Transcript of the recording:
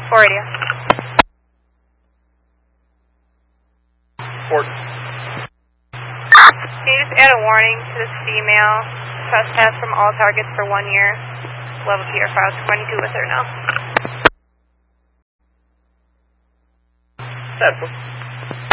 4 radio. Fort. Can you just add a warning to this female? Trespass from all targets for 1 year. Level PR files. What do you do with her now? That's